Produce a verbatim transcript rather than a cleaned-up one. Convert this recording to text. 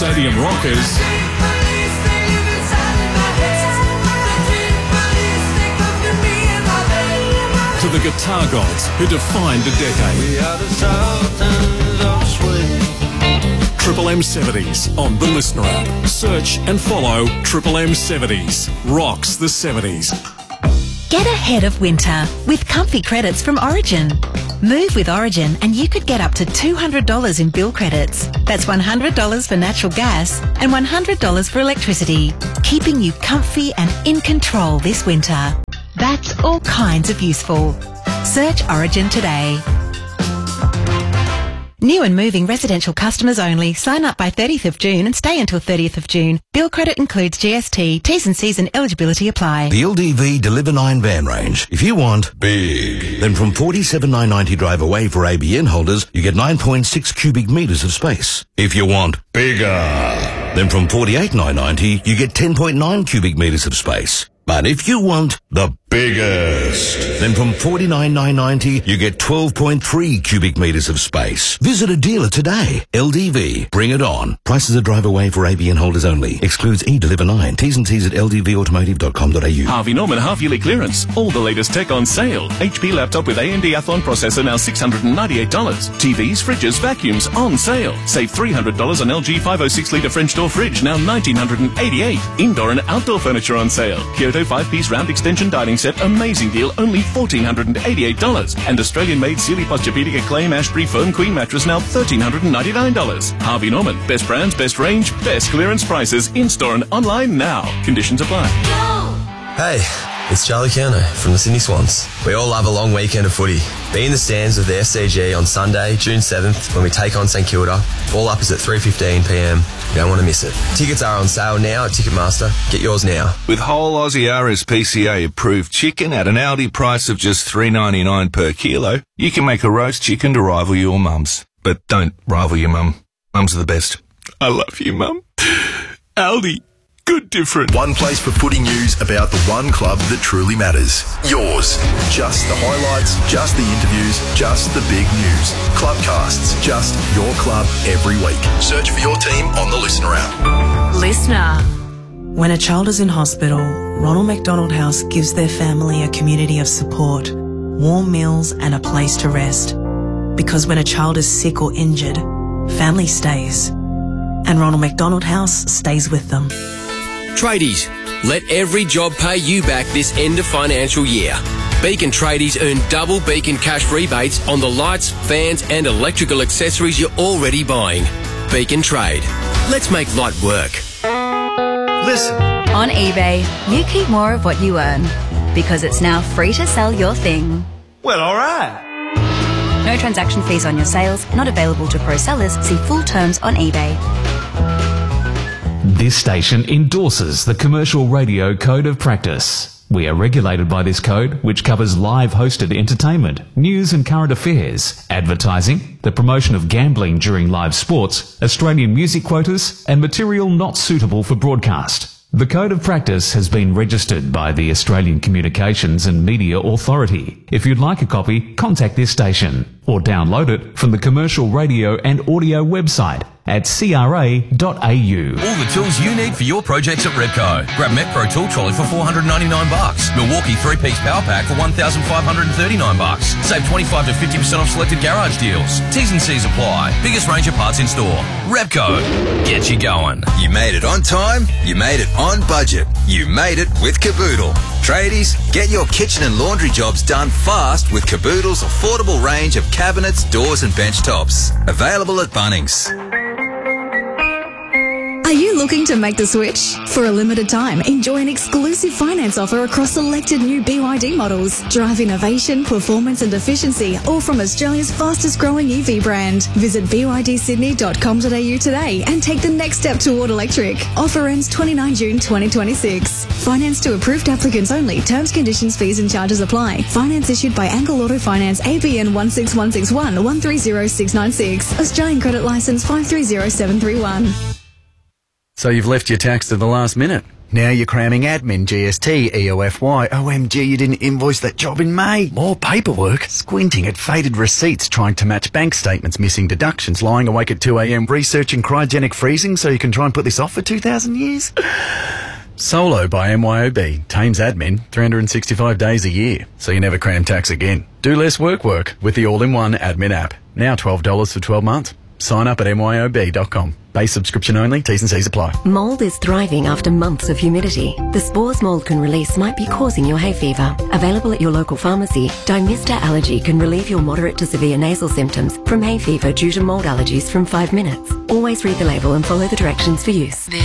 Stadium Rockers, to the guitar gods who defined a decade. We are the Sultans of Swing. Triple M seventies on the Listener app. Search and follow Triple M seventies. Rocks the seventies. Get ahead of winter with comfy credits from Origin. Move with Origin and you could get up to two hundred dollars in bill credits. That's one hundred dollars for natural gas and one hundred dollars for electricity, keeping you comfy and in control this winter. That's all kinds of useful. Search Origin today. New and moving residential customers only. Sign up by thirtieth of June and stay until thirtieth of June. Bill credit includes G S T. T's and C's and eligibility apply. The L D V Deliver nine van range. If you want big, then from forty-seven thousand nine hundred ninety drive away for A B N holders, you get nine point six cubic metres of space. If you want bigger, then from forty-eight thousand nine hundred ninety, you get ten point nine cubic metres of space. But if you want the biggest, then from forty-nine thousand nine hundred ninety, you get twelve point three cubic metres of space. Visit a dealer today. L D V. Bring it on. Prices are drive away for A B N holders only. Excludes E-Deliver nine. T's and C's at l d v automotive dot com dot a u. Harvey Norman half-yearly clearance. All the latest tech on sale. H P laptop with A M D Athlon processor now six hundred ninety-eight dollars. T Vs, fridges, vacuums on sale. Save three hundred dollars on L G five oh six litre French door fridge, now one thousand nine hundred eighty-eight dollars. Indoor and outdoor furniture on sale. Kyoto five-piece round extension dining set, amazing deal, only one thousand four hundred eighty-eight dollars. And Australian-made Sealy Posturepedic Acclaim Ashbury Foam Queen mattress, now one thousand three hundred ninety-nine dollars. Harvey Norman, best brands, best range, best clearance prices, in-store and online now. Conditions apply. Hey, it's Charlie Kerno from the Sydney Swans. We all love a long weekend of footy. Be in the stands of the S C G on Sunday, June seventh, when we take on St Kilda. Ball up is at three fifteen p m. You don't want to miss it. Tickets are on sale now at Ticketmaster. Get yours now. With whole Aussie R S P C A approved chicken at an Aldi price of just three ninety-nine per kilo, you can make a roast chicken to rival your mum's. But don't rival your mum. Mums are the best. I love you, Mum. Aldi. Good different. One place for footy news about the one club that truly matters. Yours. Just the highlights, just the interviews, just the big news. Clubcasts. Just your club every week. Search for your team on the Listener app. Listener. When a child is in hospital, Ronald McDonald House gives their family a community of support, warm meals and a place to rest. Because when a child is sick or injured, family stays. And Ronald McDonald House stays with them. Tradies, let every job pay you back this end of financial year. Beacon Tradies earn double Beacon cash rebates on the lights, fans and electrical accessories you're already buying. Beacon Trade. Let's make light work. Listen. On eBay, you keep more of what you earn because it's now free to sell your thing. Well, all right. No transaction fees on your sales, not available to pro sellers. See full terms on eBay. This station endorses the Commercial Radio Code of Practice. We are regulated by this code, which covers live hosted entertainment, news and current affairs, advertising, the promotion of gambling during live sports, Australian music quotas, and material not suitable for broadcast. The Code of Practice has been registered by the Australian Communications and Media Authority. If you'd like a copy, contact this station or download it from the Commercial Radio and Audio website at c r a dot a u. All the tools you need for your projects at Repco. Grab Metpro Tool Trolley for four hundred ninety-nine bucks. Milwaukee three-piece power pack for one thousand five hundred thirty-nine bucks. Save twenty-five to fifty percent off selected garage deals. T's and C's apply. Biggest range of parts in store. Repco. Get you going. You made it on time. You made it on budget. You made it with Caboodle. Tradies, get your kitchen and laundry jobs done fast with Caboodle's affordable range of cabinets, doors and bench tops. Available at Bunnings. Are you looking to make the switch? For a limited time, enjoy an exclusive finance offer across selected new B Y D models. Drive innovation, performance and efficiency, all from Australia's fastest growing E V brand. Visit b y d sydney dot com dot a u today and take the next step toward electric. Offer ends the twenty-ninth of June twenty twenty-six. Finance to approved applicants only. Terms, conditions, fees and charges apply. Finance issued by Angle Auto Finance, A B N one six one six one one three zero six nine six. Australian Credit Licence five three zero seven three one. So you've left your tax to the last minute. Now you're cramming admin, G S T, E O F Y. O M G, you didn't invoice that job in May. More paperwork. Squinting at faded receipts, trying to match bank statements, missing deductions, lying awake at two a.m. researching cryogenic freezing so you can try and put this off for two thousand years. Solo by M Y O B. Tames admin three hundred sixty-five days a year, so you never cram tax again. Do less work work with the all-in-one admin app. Now twelve dollars for twelve months. Sign up at M Y O B dot com. Base subscription only. T's and C's apply. Mould is thriving after months of humidity. The spores mould can release might be causing your hay fever. Available at your local pharmacy, Dymista Allergy can relieve your moderate to severe nasal symptoms from hay fever due to mould allergies from five minutes. Always read the label and follow the directions for use.